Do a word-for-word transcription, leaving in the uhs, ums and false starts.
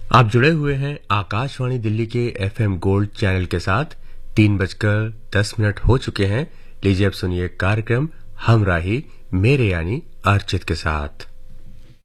आप जुड़े हुए हैं आकाशवाणी दिल्ली के एफएम गोल्ड चैनल के साथ। तीन बजकर दस मिनट हो चुके हैं। लीजिए अब सुनिए कार्यक्रम हमराही मेरे यानी अर्चित के साथ।